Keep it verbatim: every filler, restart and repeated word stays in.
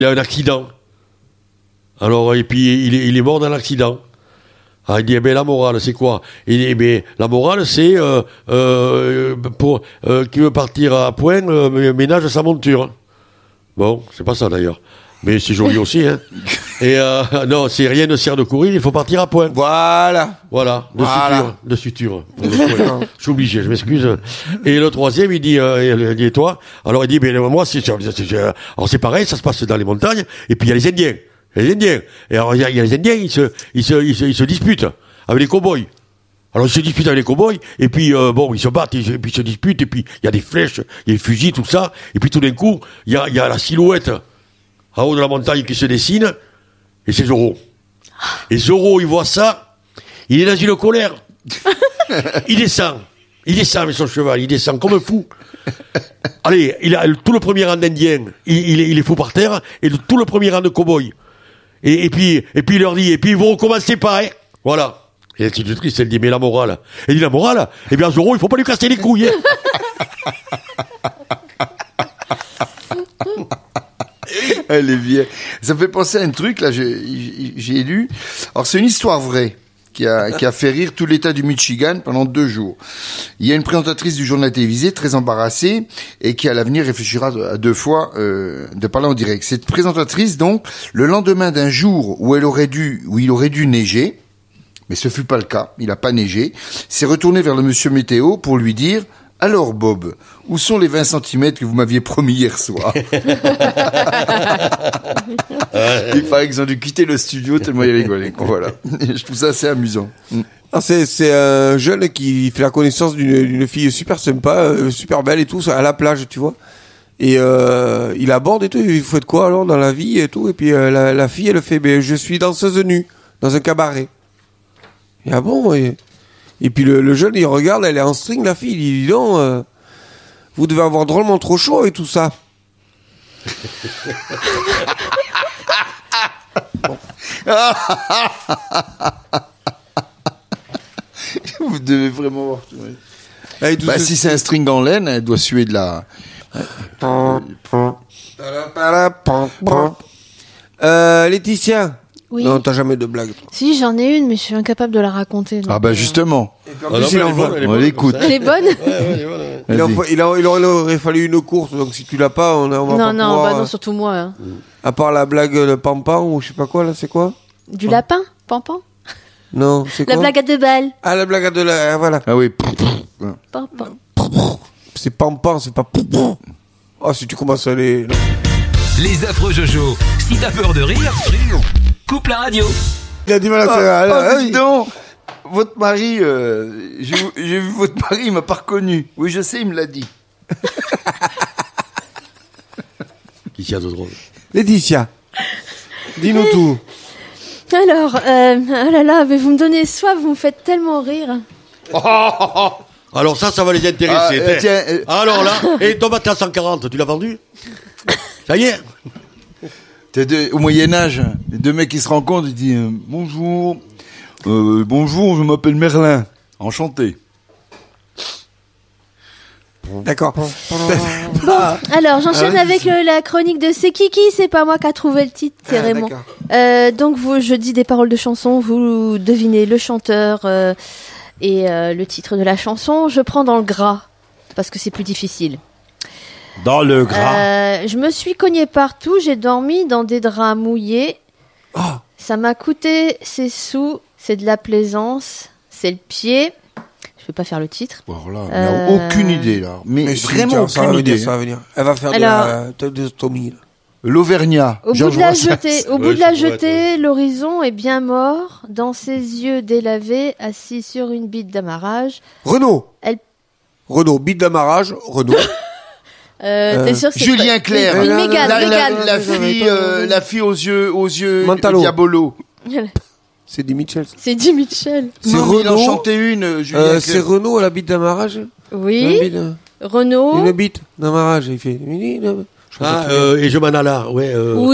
Il a un accident. Alors, et puis, il est, il est mort dans l'accident. Ah, il dit, eh ben, la morale, c'est quoi? Il dit, eh ben, la morale, c'est, euh, euh, pour, euh, qui veut partir à point, euh, ménage sa monture. Bon, c'est pas ça, d'ailleurs. Mais c'est joli aussi, hein. Et, euh, non, c'est rien ne sert de courir, il faut partir à point. Voilà. Voilà, de Voilà. suture. De suture. Je suis obligé, je m'excuse. Et le troisième, il dit, euh, il dit, et toi? Alors, il dit, ben, moi, c'est, c'est, c'est, alors, c'est pareil, ça se passe dans les montagnes, et puis il y a les Indiens. Les Indiens. Et alors, il y, y a les Indiens, ils se, ils se, ils se, ils se disputent avec les cow-boys. Alors, ils se disputent avec les cow-boys, et puis, euh, bon, ils se battent, et, et puis ils se disputent, et puis, il y a des flèches, il y a des fusils, tout ça, et puis tout d'un coup, il y a, il y a la silhouette en haut de la montagne qui se dessine, et c'est Zorro. Et Zorro, il voit ça, il est dans une colère. Il descend. Il descend avec son cheval, il descend comme un fou. Allez, il a tout le premier rang d'Indiens, il, il, est, il est fou par terre, et le, tout le premier rang de cow-boys. Et, et puis, et puis il leur dit, et puis ils vont recommencer pas, hein. Voilà. Et l'institutrice, elle dit, mais la morale. Elle dit, la morale, eh bien, Zorro, il faut pas lui casser les couilles, hein. Elle est vieille. Ça me fait penser à un truc, là, j'ai, j'ai lu. Alors, c'est une histoire vraie qui a, qui a fait rire tout l'État du Michigan pendant deux jours. Il y a une présentatrice du journal télévisé très embarrassée et qui, à l'avenir, réfléchira à deux fois euh, de parler en direct. Cette présentatrice, donc, le lendemain d'un jour où elle aurait dû, où il aurait dû neiger, mais ce fut pas le cas, il a pas neigé, s'est retournée vers le monsieur météo pour lui dire: alors Bob, où sont les vingt centimètres que vous m'aviez promis hier soir? Il paraît qu'ils ont dû quitter le studio tellement il rigolait. Voilà. Je trouve ça assez amusant. Ah, c'est, c'est un jeune qui fait la connaissance d'une, d'une fille super sympa, euh, super belle et tout, à la plage, tu vois. Et euh, il aborde et tout, il faut de quoi alors dans la vie et tout. Et puis euh, la, la fille, elle fait, ben, je suis danseuse nue, dans un cabaret. Et ah bon et... Et puis le, le jeune, il regarde, elle est en string, la fille, il dit, dis donc, euh, vous devez avoir drôlement trop chaud et tout ça. Vous devez vraiment voir. Ouais. Bah, si c'est un string en laine, elle doit suer de la... Euh, Laetitia. Oui. Non, t'as jamais de blague, toi. Si, j'en ai une, mais je suis incapable de la raconter. Donc, Ah bah euh... justement. En plus, il, envoie... on l'écoute. Elle est bonne. Ouais, ouais, elle est bonne, ouais. il, envoie... il, a... il aurait fallu une course, donc si tu l'as pas, on, a... on va non, pas non, pouvoir... bah non, surtout moi. Hein. À part la blague de Pampan, ou je sais pas quoi, là, c'est quoi? Du oh. lapin, Pampan. Non, c'est quoi? La blague à deux balles. Ah, la blague à deux balles, voilà. Ah oui. Pampan. C'est Pampan, c'est pas... Oh, si tu commences à aller... Les affreux Jojo, si t'as peur de rire, coupe la radio. Il a du mal à faire... Ah, Ah, oh, dis donc, votre mari, euh, j'ai, j'ai vu votre mari, il m'a pas reconnu. Oui, je sais, il me l'a dit. Qu'est-ce qu'il y a de drôle? Laetitia, dis-nous tout. Alors, euh, oh là là, mais vous me donnez soif, vous me faites tellement rire. Oh, oh, oh. Alors ça, ça va les intéresser. Ah, euh, tiens, euh... Alors là, et ton matin à cent quarante, tu l'as vendu? Ça y est. T'es de, au Moyen-Âge, les deux mecs qui se rencontrent, ils disent euh, bonjour, euh, bonjour, je m'appelle Merlin, enchanté. D'accord. Bon, alors j'enchaîne Ah, avec euh, la chronique de C'est Kiki, c'est pas moi qui a trouvé le titre, c'est Ah, Raymond. d'accord. Euh, donc vous, je dis des paroles de chansons, vous devinez le chanteur euh, et euh, le titre de la chanson. Je prends dans le gras parce que c'est plus difficile. Dans le gras. Euh, je me suis cogné partout, j'ai dormi dans des draps mouillés. Oh. Ça m'a coûté ses sous, c'est de la plaisance, c'est le pied. Je vais pas faire le titre. Alors là, Euh, on n'a aucune idée là, mais, Mais si, vraiment tiens, ça va aucune venir, idée. ça va venir. Elle va faire Alors- de la de stomie. L'Auvergnat. Au Georges bout de la Brassens. jetée, au Ouais, bout de ça la pourrait jetée, l'horizon est bien mort. Dans ses yeux délavés, assis sur une bite d'amarrage. Renaud. Elle- Renaud, bite d'amarrage, Renaud. Euh, t'es sûr que c'est Julien pas- Clerc. Une Euh, Mégane, La, la, Mégane. la fille, euh, la fille aux yeux, aux yeux Mantalo. diabolo. C'est dit Mitchell. ça. C'est dit Mitchell. C'est Non, mais il en Renaud. chantait une, euh, Julien Euh, Clerc. c'est Renaud à la bite d'amarrage. Oui. Une bite, euh, Renaud. Une bite d'amarrage. Il fait. Ah, euh, et je m'en alla. Ouais. Euh... Oui.